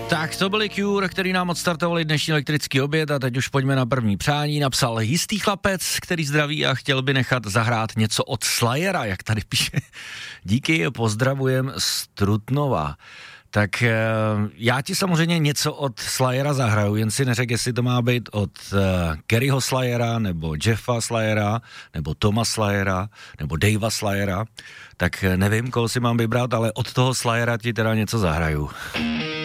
Tak to byli Cure, který nám odstartovali dnešní elektrický oběd a teď už pojďme na první přání. Napsal jistý chlapec, který zdraví a chtěl by nechat zahrát něco od Slayera, jak tady píše. Díky, pozdravujem z Trutnova. Tak já ti samozřejmě něco od Slayera zahraju, jen si neřek, jestli to má být od Kerryho Slayera, nebo Jeffa Slayera, nebo Toma Slayera, nebo Davea Slayera. Tak nevím, koho si mám vybrat, ale od toho Slayera ti teda něco zahraju.